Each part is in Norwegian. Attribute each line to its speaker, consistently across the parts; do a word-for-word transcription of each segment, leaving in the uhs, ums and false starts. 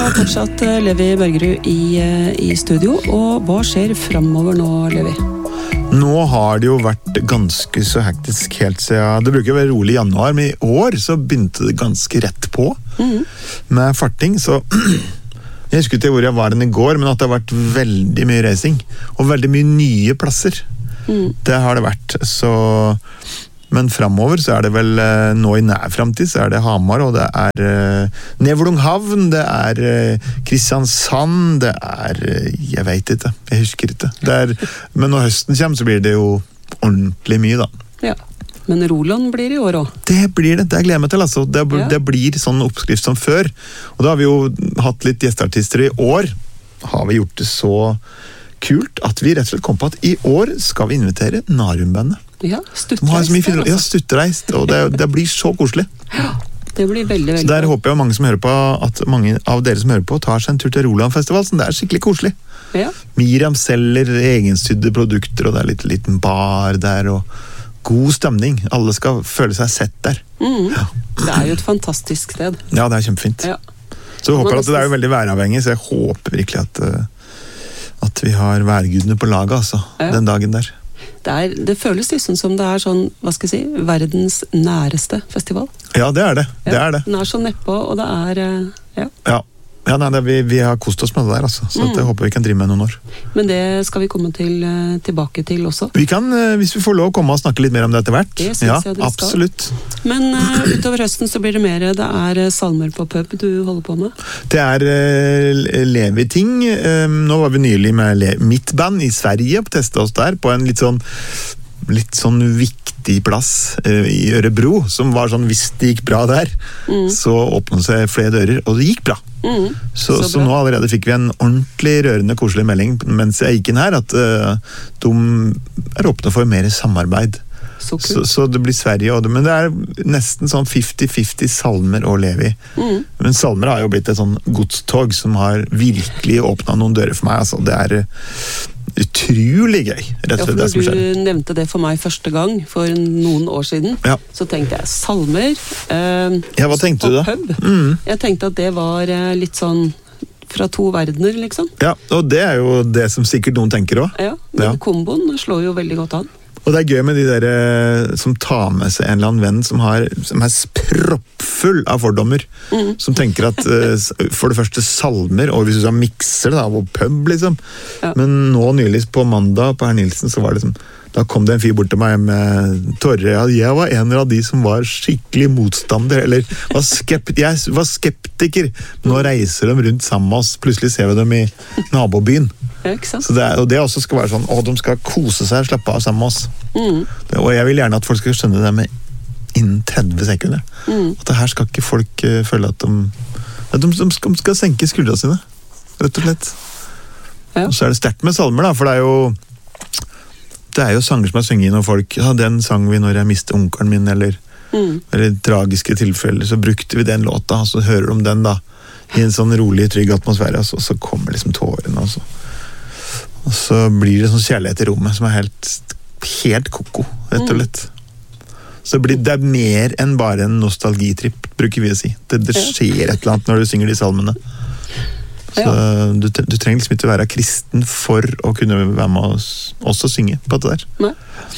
Speaker 1: har fortsatt Levi Bergerud i, i studio, og hva skjer fremover nå, Levi?
Speaker 2: Nå har det jo vært ganske så hektisk helt siden, det bruker å være rolig i januar, men i år så begynte det ganske rett på mm. med farting, så jeg husker ikke hvor jeg var enn i går, men at det har vært veldig mye racing, og veldig mye nye plasser. Mm. Det har det vært, så... Men fremover så er det vel, nå i nær fremtid, så er det Hamar, og det er uh, Nevlunghavn, det er uh, Kristiansand, det er, uh, jeg vet ikke, jeg husker ikke. Det er, men når høsten kommer, så blir det jo ordentlig mye da.
Speaker 1: Ja, men Roland blir det i år også.
Speaker 2: Det blir det, det gleder jeg meg til, altså. Det, ja. Det blir sånn oppskrift som før. Og da har vi jo hatt litt gjesteartister i år. Har vi gjort det så kult at vi rett og slett kom på at i år skal vi invitere Narumbandet.
Speaker 1: Ja, stuttreist.
Speaker 2: Altså. Ja, stuttreist, og det, det blir så koselig.
Speaker 1: Ja, det blir veldig, veldig.
Speaker 2: Så der håper jeg mange som hører på, at mange av dere som hører på, tar seg en tur til Rolandfestival, så det er skikkelig koselig.
Speaker 1: Ja.
Speaker 2: Miriam selger egensydde produkter, og det er litt liten bar der, og god stemning. Alle skal føle seg sett der.
Speaker 1: Mm. Ja. Det er jo et fantastisk sted.
Speaker 2: Ja, det er kjempefint. Ja. Så jeg håper at det er jo veldig væravhengig, så jeg håper virkelig at, at vi har værgudene på laget, altså, ja. Den dagen der.
Speaker 1: Det, er, det føles liksom som det er sånn, hva skal jeg si, verdens næreste festival.
Speaker 2: Ja, det er det. det,
Speaker 1: ja,
Speaker 2: er det.
Speaker 1: Den er så nedpå, og det er, ja.
Speaker 2: Ja, ja nei, det, vi, vi har kost oss med det der, altså, så mm. jeg håper vi kan drive med noen år.
Speaker 1: Men det skal vi komme til, tilbake til også.
Speaker 2: Vi kan, hvis vi får lov, komme og snakke litt mer om det etter hvert.
Speaker 1: Det synes
Speaker 2: ja,
Speaker 1: jeg dere
Speaker 2: absolutt.
Speaker 1: Skal. Men uh, utover høsten så blir det mer, det er salmer på pub du holder på med? Det
Speaker 2: er uh, Levi-ting. Um, nå var vi nylig med Le- mitt band i Sverige, og testet oss der på en litt sånn litt sånn viktig plass uh, i Ørebro, som var sånn, hvis det gikk bra der, mm. så åpnet seg flere dører, og det gikk bra. Mm. Så, så, så nå allerede fikk vi en ordentlig rørende, koselig melding mens jeg gikk inn her, at uh, de er åpne for mer samarbeid. Så, så, så det blir Sverige, og det, men det er nesten sånn femti femti salmer og Levi. Mm. Men salmer har jo blitt et sånn godstog som har virkelig åpnet noen dører for meg, altså det er utrolig gøy, rett og slett.
Speaker 1: Ja, for når du nevnte det for meg første gang for noen år siden, ja. Så tenkte jeg salmer eh,
Speaker 2: ja, hva tenkte du da?
Speaker 1: Pub.
Speaker 2: Mm.
Speaker 1: Jeg tenkte at det var eh, litt sånn fra to verdener, liksom.
Speaker 2: Ja, og det er jo det som sikkert noen tenker også.
Speaker 1: Ja, men ja. Komboen slår jo veldig godt an.
Speaker 2: Og det er gøy med de der som tar med seg en eller annen venn som, har, som er proppfull av fordommer. Mm. Som tenker at for det første salmer, og hvis du skal mikser det da, og pub liksom. Ja. Men nå nylig på mandag på Herr Nilsen så var det liksom, da kom det en fyr bort til meg med tårer. Jeg var en av de som var skikkelig motstander, eller var skept, jeg var skeptiker. Nå reiser de rundt sammen med oss, plutselig ser vi dem i nabobyen.
Speaker 1: Ja, ikke sant?
Speaker 2: Så det, er, og det også skal være sånn, å, de skal kose seg og slappe av sammen med oss. Mm. Det, og jeg vil gjerne at folk skal skjønne det med innen tretti sekunder. Mm. At det her skal ikke folk uh, føle at de, at de, de, skal, de skal senke skuldra sine, rett og slett. Ja. Og så er det sterkt med salmer da, for det er jo det er jo sanger som er synget når folk, ja, den sang vi når jeg mistet onkelen min, eller, mm. eller tragiske tilfeller, så brukte vi den låta, og så hører du om den da, i en sånn rolig, trygg atmosfære, og så, så kommer liksom tårene, og så, og så blir det sånn kjærlighet i rommet, som er helt, helt koko, rett og slett. Så det, blir, det er mer enn bare en nostalgitripp, bruker vi å si. Det, det skjer et eller annet når du synger de salmene. Så ja. du, du trenger liksom ikke være kristen for å kunne være med oss også synge på det der.
Speaker 1: Nei.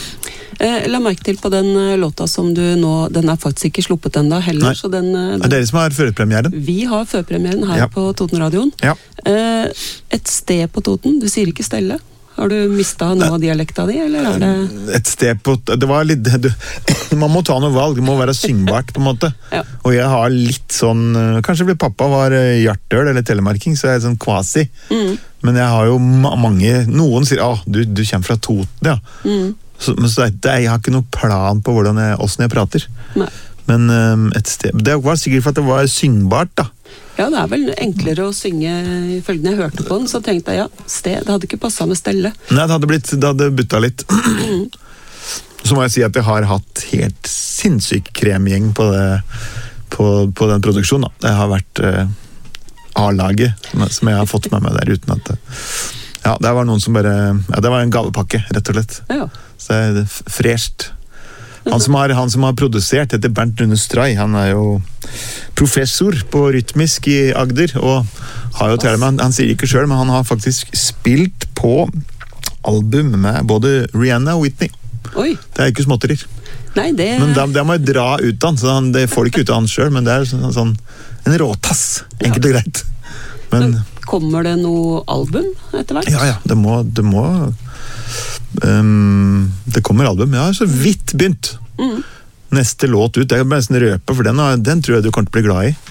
Speaker 1: Eh, la merke til på den låta som du nå, den er faktisk ikke sluppet enda heller. Så den, den,
Speaker 2: er dere som har førpremieren?
Speaker 1: Vi har førpremieren her ja. På Totenradioen. Ja. Eh, et sted på Toten, du sier ikke Stelle. Har du mistet noe av dialekta di, eller er det...
Speaker 2: Et sted på... Det var litt... Du, man må ta noe valg, det må være syngbart på en måte. Ja. Og jeg har litt sånn... Kanskje fordi pappa var hjartøl eller telemarking, så er jeg sånn kvasi. Mm. Men jeg har jo mange... Noen sier, ah, du, du kommer fra Toten, ja. Mm. Så, men så det, jeg har ikke noe plan på hvordan jeg, hvordan jeg prater. Nei. Men um, et sted... Det var sikkert for at det var syngbart, da.
Speaker 1: Ja, det er vel enklere å synge ifølge når jeg hørte på den, så tenkte jeg, ja, sted, det hadde ikke passet med Stelle.
Speaker 2: Nei, det hadde blitt, det hadde butta litt. Mm. Så må jeg si at jeg har hatt helt sinnssyk kremgjeng på, det, på, på den produksjonen, da. Det har vært uh, A-laget som jeg har fått med meg der uten at... Ja, det var noen som bare... Ja, det var en gavepakke, rett og slett. Ja. Så det er fresht. Han som har, han som har produsert, heter Bernt Rune Stray. Han er jo professor på rytmisk i Agder, og har jo til og med, han, han sier ikke selv, men han har faktisk spilt på album med både Rihanna og Whitney.
Speaker 1: Oi.
Speaker 2: Det er ikke småtterier.
Speaker 1: Nei, det...
Speaker 2: Men det, det må jeg dra ut han, så han, det får ikke ut av han selv, men det er sånn, sånn en råtass, enkelt og greit. Men,
Speaker 1: kommer det noe album etter hvert?
Speaker 2: Ja, ja, det må, det må um, det kommer album, ja, så vidt begynt. Mm. Neste låt ut, det er bare nesten røpe, for den, den tror jeg du kommer til å bli glad i.